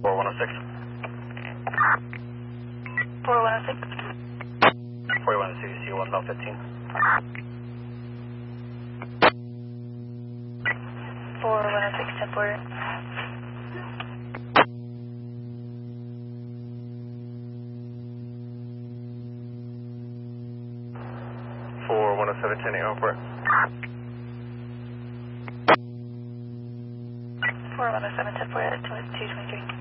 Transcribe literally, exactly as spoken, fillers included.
four one oh six. four one oh six. forty-one C D C one South fifteen. four one oh six, ten four. four one oh seven, ten eight oh four. four one oh seven, ten four, two twenty-three.